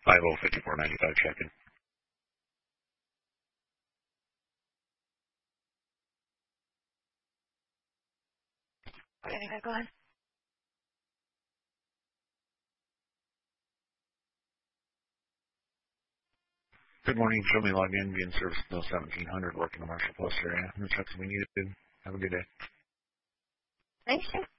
505495 check-in. Okay, go ahead. Good morning. Show me log in. Be in service until 1700. Working the Marshall Post area. No checks we needed. Have a good day. Thanks, Jim.